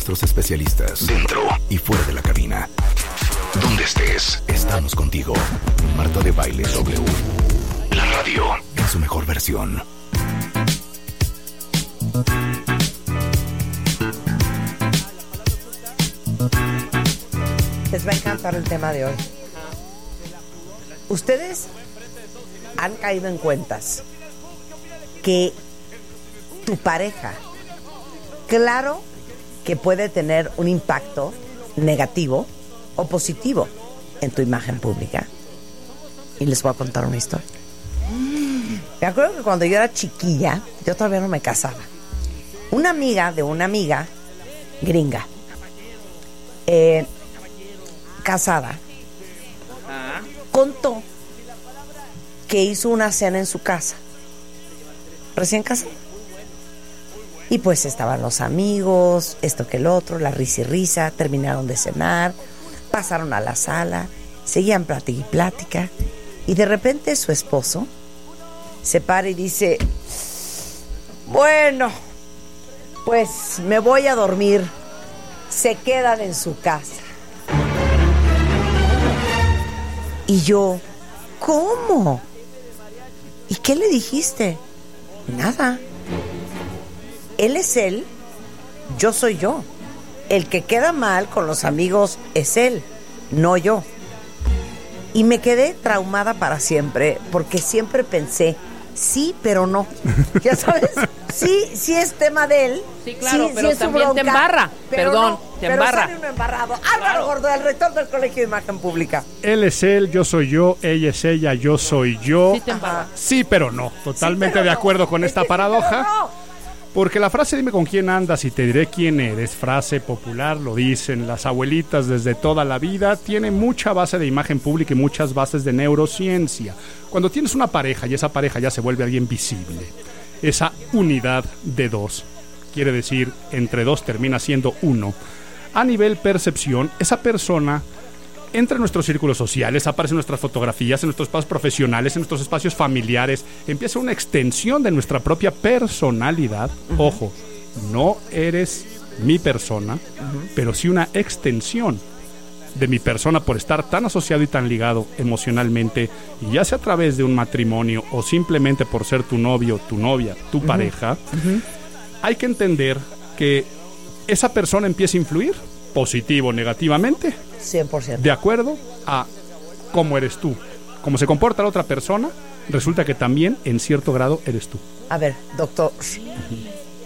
nuestros especialistas, dentro y fuera de la cabina. Donde estés, estamos contigo. Marta de Baile W. La radio en su mejor versión. Les va a encantar el tema de hoy. Ustedes han caído en cuentas que tu pareja, claro que puede tener un impacto negativo o positivo en tu imagen pública. Y les voy a contar una historia. Me acuerdo que cuando yo era chiquilla, yo todavía no me casaba. Una amiga de una amiga gringa, casada, contó que hizo una cena en su casa, recién casada. Y pues estaban los amigos, esto que el otro, la risa y risa, terminaron de cenar, pasaron a la sala, seguían plática y plática, y de repente su esposo se para y dice: bueno, pues me voy a dormir, se quedan en su casa. Y yo, ¿cómo? ¿Y qué le dijiste? Nada. Él es él, yo soy yo. El que queda mal con los amigos es él, no yo. Y me quedé traumada para siempre, porque siempre pensé, sí, pero no. ¿Ya sabes? Sí es tema de él. Sí, claro, sí, pero sí es también bronca, te embarra. Perdón, te embarra. Pero sale uno embarrado. Álvaro Gordo, el rector del Colegio de Imagen Pública. Él es él, yo soy yo, ella es ella, yo soy yo. Sí te embarra. Sí, pero no. Totalmente Sí, pero de no. acuerdo con esta paradoja. Pero no. Porque la frase "dime con quién andas y te diré quién eres", frase popular, lo dicen las abuelitas desde toda la vida, tiene mucha base de imagen pública y muchas bases de neurociencia. Cuando tienes una pareja y esa pareja ya se vuelve alguien visible, esa unidad de dos, quiere decir, entre dos termina siendo uno. A nivel percepción, esa persona entra en nuestros círculos sociales, aparece en nuestras fotografías, en nuestros espacios profesionales, en nuestros espacios familiares, empieza una extensión de nuestra propia personalidad. Ojo, no eres mi persona, pero sí una extensión de mi persona por estar tan asociado y tan ligado emocionalmente, y ya sea a través de un matrimonio o simplemente por ser tu novio, tu novia, tu pareja. Hay que entender que esa persona empieza a influir positivo o negativamente 100%. de acuerdo a cómo eres tú. Como se comporta la otra persona, resulta que también en cierto grado eres tú. A ver, doctor,